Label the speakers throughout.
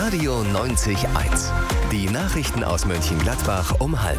Speaker 1: Radio 90.1. Die Nachrichten aus Mönchengladbach um 12:30.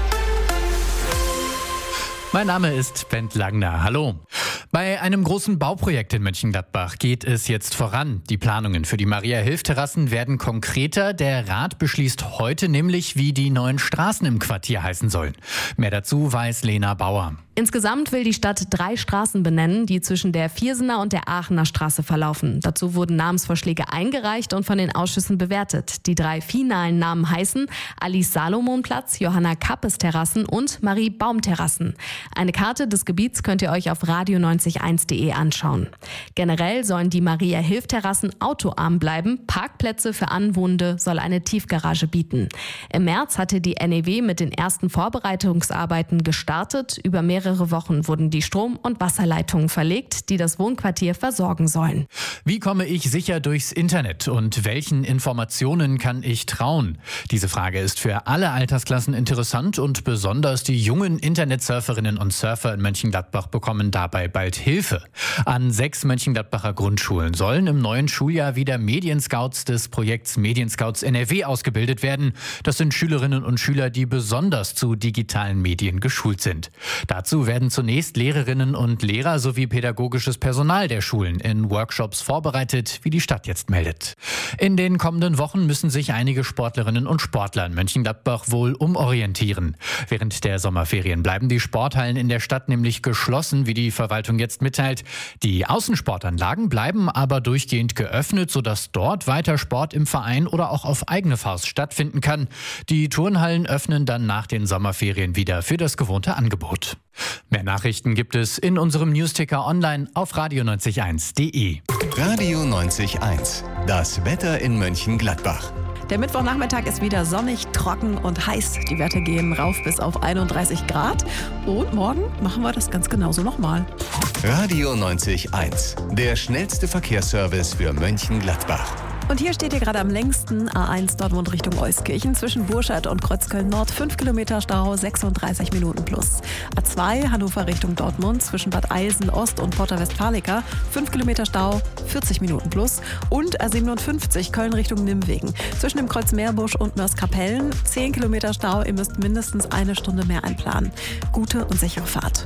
Speaker 2: Mein Name ist Bent Langner. Hallo. Bei einem großen Bauprojekt in Mönchengladbach geht es jetzt voran. Die Planungen für die Maria-Hilf-Terrassen werden konkreter. Der Rat beschließt heute nämlich, wie die neuen Straßen im Quartier heißen sollen. Mehr dazu weiß Lena Bauer.
Speaker 3: Insgesamt will die Stadt 3 Straßen benennen, die zwischen der Viersener und der Aachener Straße verlaufen. Dazu wurden Namensvorschläge eingereicht und von den Ausschüssen bewertet. Die 3 finalen Namen heißen Alice-Salomon-Platz, Johanna-Kappes-Terrassen und Marie-Baum-Terrassen. Eine Karte des Gebiets könnt ihr euch auf radio90.1.de anschauen. Generell sollen die Maria-Hilf-Terrassen autoarm bleiben. Parkplätze für Anwohnende soll eine Tiefgarage bieten. Im März hatte die NEW mit den ersten Vorbereitungsarbeiten gestartet. Über mehrere Wochen wurden die Strom- und Wasserleitungen verlegt, die das Wohnquartier versorgen sollen.
Speaker 2: Wie komme ich sicher durchs Internet und welchen Informationen kann ich trauen? Diese Frage ist für alle Altersklassen interessant und besonders die jungen Internetsurferinnen und Surfer in Mönchengladbach bekommen dabei bald Hilfe. An 6 Mönchengladbacher Grundschulen sollen im neuen Schuljahr wieder Medienscouts des Projekts Medienscouts NRW ausgebildet werden. Das sind Schülerinnen und Schüler, die besonders zu digitalen Medien geschult sind. Dazu werden zunächst Lehrerinnen und Lehrer sowie pädagogisches Personal der Schulen in Workshops vorbereitet, wie die Stadt jetzt meldet. In den kommenden Wochen müssen sich einige Sportlerinnen und Sportler in Mönchengladbach wohl umorientieren. Während der Sommerferien bleiben die Sporthallen in der Stadt nämlich geschlossen, wie die Verwaltung jetzt mitteilt. Die Außensportanlagen bleiben aber durchgehend geöffnet, sodass dort weiter Sport im Verein oder auch auf eigene Faust stattfinden kann. Die Turnhallen öffnen dann nach den Sommerferien wieder für das gewohnte Angebot. Mehr Nachrichten gibt es in unserem Newsticker online auf radio90.1.de.
Speaker 1: Radio 90.1. Das Wetter in Mönchengladbach.
Speaker 4: Der Mittwochnachmittag ist wieder sonnig, trocken und heiß. Die Werte gehen rauf bis auf 31 Grad. Und morgen machen wir das ganz genauso nochmal.
Speaker 1: Radio 90.1. Der schnellste Verkehrsservice für Mönchengladbach.
Speaker 4: Und hier steht ihr gerade am längsten, A1 Dortmund Richtung Euskirchen, zwischen Burscheid und Kreuzköln-Nord, 5 Kilometer Stau, 36 Minuten plus. A2 Hannover Richtung Dortmund, zwischen Bad Eilsen Ost und Porta Westfalica, 5 Kilometer Stau, 40 Minuten plus. Und A57 Köln Richtung Nimwegen, zwischen dem Kreuz Meerbusch und Mörs-Kapellen, 10 Kilometer Stau, ihr müsst mindestens eine Stunde mehr einplanen. Gute und sichere Fahrt.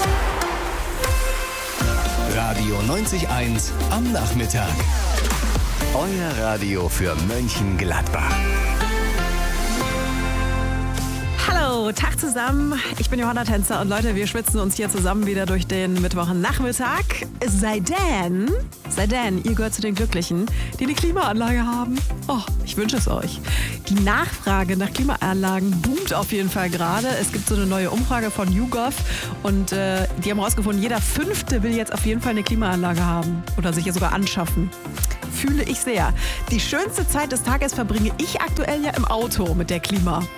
Speaker 1: Radio 90.1 am Nachmittag. Euer Radio für Mönchengladbach.
Speaker 4: Hallo, Tag zusammen. Ich bin Johanna Tänzer und Leute, wir schwitzen uns hier zusammen wieder durch den Mittwochnachmittag. Sei denn, ihr gehört zu den Glücklichen, die eine Klimaanlage haben. Oh, ich wünsche es euch. Die Nachfrage nach Klimaanlagen boomt auf jeden Fall gerade. Es gibt so eine neue Umfrage von YouGov und die haben herausgefunden, jeder 5. will jetzt auf jeden Fall eine Klimaanlage haben oder sich ja sogar anschaffen. Fühle ich sehr. Die schönste Zeit des Tages verbringe ich aktuell ja im Auto mit der Klima.